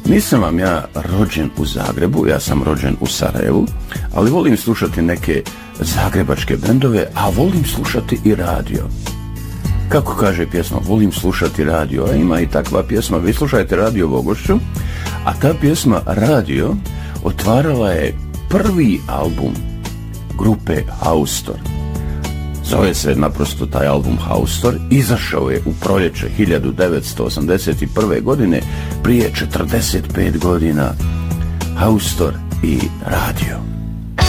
Nisam vam ja rođen u Zagrebu, ja sam rođen u Sarajevu, ali volim slušati neke zagrebačke bendove, a volim slušati i radio. Kako kaže pjesma, volim slušati radio, a ima i takva pjesma, vi slušajte Radio Bogošću, a ta pjesma Radio otvarala je prvi album grupe Haustor. Zove se naprosto taj album Haustor, izašao je u proljeće 1981. godine, prije 45 godina. Haustor i Radio.